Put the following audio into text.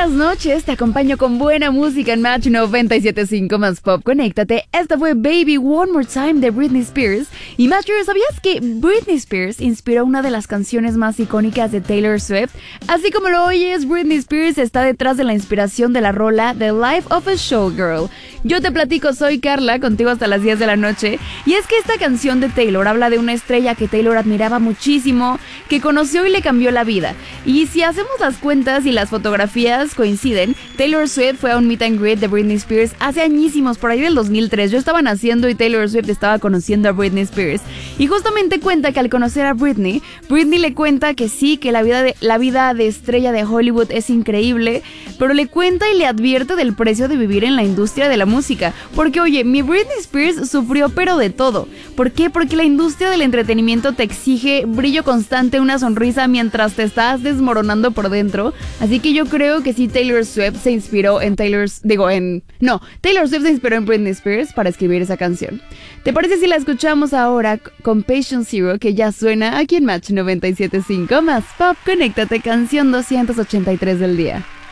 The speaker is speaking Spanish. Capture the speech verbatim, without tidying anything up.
buenas noches, te acompaño con buena música en Match noventa y siete punto cinco más Pop. Conéctate, esta fue Baby One More Time de Britney Spears. Y Matcher, ¿sabías que Britney Spears inspiró una de las canciones más icónicas de Taylor Swift? Así como lo oyes, Britney Spears está detrás de la inspiración de la rola The Life of a Showgirl. Yo te platico, soy Carla, contigo hasta las diez de la noche. Y es que esta canción de Taylor habla de una estrella que Taylor admiraba muchísimo, que conoció y le cambió la vida. Y si hacemos las cuentas y las fotografías coinciden, Taylor Swift fue a un meet and greet de Britney Spears hace añísimos, por ahí del dos mil tres. Yo estaba naciendo y Taylor Swift estaba conociendo a Britney Spears. Y justamente cuenta que al conocer a Britney, Britney le cuenta que sí, que la vida de, la vida de estrella de Hollywood es increíble, pero le cuenta y le advierte del precio de vivir en la industria de la música. Porque oye, mi Britney Spears sufrió pero de todo. ¿Por qué? Porque la industria del entretenimiento te exige brillo constante, una sonrisa mientras te estás desmoronando por dentro. Así que yo creo que sí, Taylor Swift se inspiró en Taylor... Digo, en... No, Taylor Swift se inspiró en Britney Spears para escribir esa canción. ¿Te parece si la escuchamos ahora con Patient Zero, que ya suena aquí en Match noventa y siete punto cinco más Pop? Conéctate, canción doscientos ochenta y tres del día.